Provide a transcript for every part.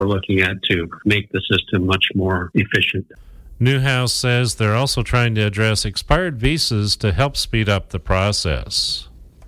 we're looking at to make the system much more efficient. Newhouse says they're also trying to address expired visas to help speed up the process.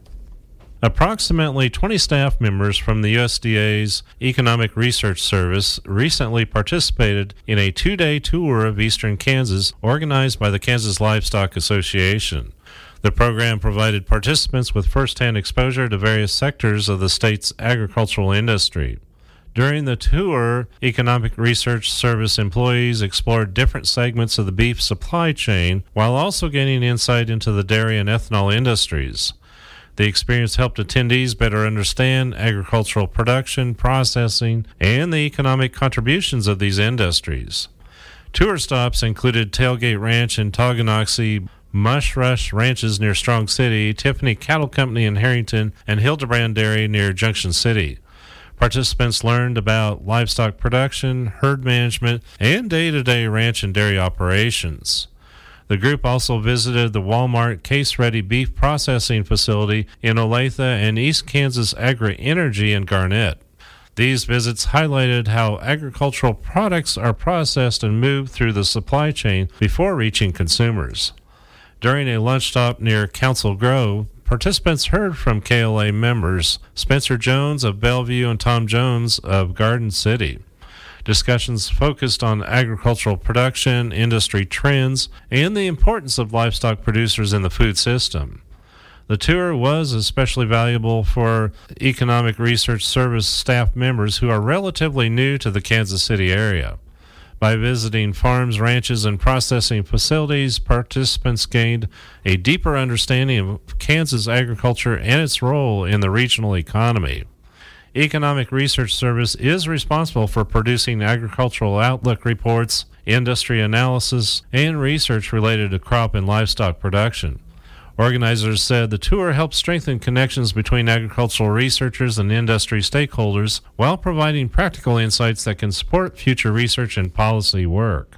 Approximately 20 staff members from the USDA's Economic Research Service recently participated in a 2-day tour of eastern Kansas organized by the Kansas Livestock Association. The program provided participants with first-hand exposure to various sectors of the state's agricultural industry. During the tour, Economic Research Service employees explored different segments of the beef supply chain while also gaining insight into the dairy and ethanol industries. The experience helped attendees better understand agricultural production, processing, and the economic contributions of these industries. Tour stops included Tailgate Ranch in Tonganoxie, Mush Rush Ranches near Strong City, Tiffany Cattle Company in Harrington, and Hildebrand Dairy near Junction City. Participants learned about livestock production, herd management, and day-to-day ranch and dairy operations. The group also visited the Walmart Case-Ready Beef Processing Facility in Olathe and East Kansas Agri-Energy in Garnett. These visits highlighted how agricultural products are processed and moved through the supply chain before reaching consumers. During a lunch stop near Council Grove, participants heard from KLA members Spencer Jones of Bellevue and Tom Jones of Garden City. Discussions focused on agricultural production, industry trends, and the importance of livestock producers in the food system. The tour was especially valuable for Economic Research Service staff members who are relatively new to the Kansas City area. By visiting farms, ranches, and processing facilities, participants gained a deeper understanding of Kansas agriculture and its role in the regional economy. Economic Research Service is responsible for producing agricultural outlook reports, industry analysis, and research related to crop and livestock production. Organizers said the tour helped strengthen connections between agricultural researchers and industry stakeholders while providing practical insights that can support future research and policy work.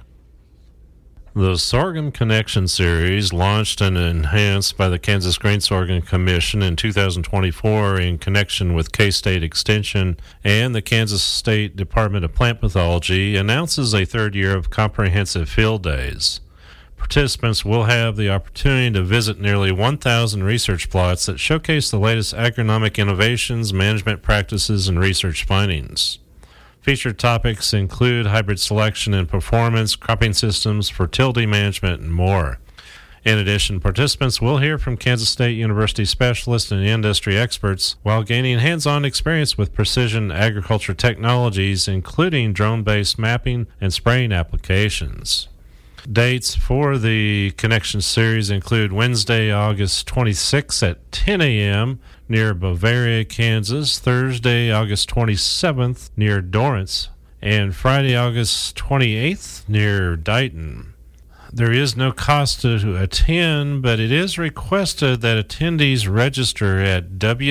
The Sorghum Connection Series, launched and enhanced by the Kansas Grain Sorghum Commission in 2024 in connection with K-State Extension and the Kansas State Department of Plant Pathology, announces a third year of comprehensive field days. Participants will have the opportunity to visit nearly 1,000 research plots that showcase the latest agronomic innovations, management practices, and research findings. Featured topics include hybrid selection and performance, cropping systems, fertility management, and more. In addition, participants will hear from Kansas State University specialists and industry experts while gaining hands-on experience with precision agriculture technologies, including drone-based mapping and spraying applications. Dates for the Connection Series include Wednesday, August 26th at 10 a.m. near Bavaria, Kansas, Thursday, August 27th near Dorrance, and Friday, August 28th near Dighton. There is no cost to attend, but it is requested that attendees register at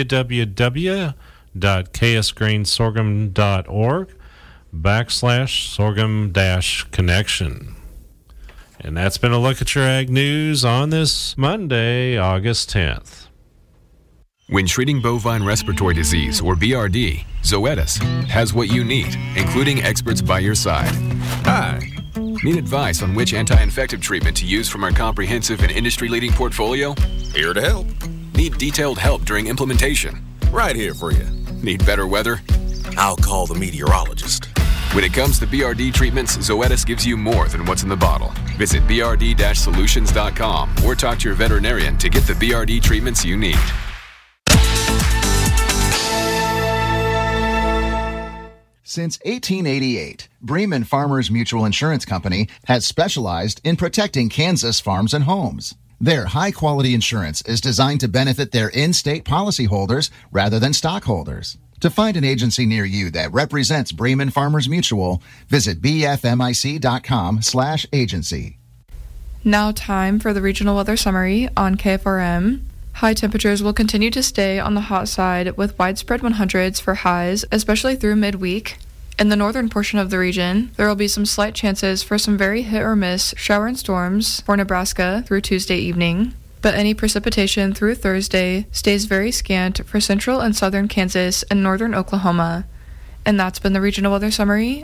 www.ksgreensorghum.org/sorghum-connection. And that's been a look at your ag news on this Monday, August 10th. When treating bovine respiratory disease, or BRD, Zoetis has what you need, including experts by your side. Hi. Need advice on which anti-infective treatment to use from our comprehensive and industry-leading portfolio? Here to help. Need detailed help during implementation? Right here for you. Need better weather? I'll call the meteorologist. When it comes to BRD treatments, Zoetis gives you more than what's in the bottle. Visit brd-solutions.com or talk to your veterinarian to get the BRD treatments you need. Since 1888, Bremen Farmers Mutual Insurance Company has specialized in protecting Kansas farms and homes. Their high-quality insurance is designed to benefit their in-state policyholders rather than stockholders. To find an agency near you that represents Bremen Farmers Mutual, visit bfmic.com/agency. Now time for the regional weather summary on KFRM. High temperatures will continue to stay on the hot side with widespread 100s for highs, especially through midweek. In the northern portion of the region, there will be some slight chances for some very hit-or-miss shower and storms for Nebraska through Tuesday evening, but any precipitation through Thursday stays very scant for central and southern Kansas and northern Oklahoma. And that's been the Regional Weather Summary.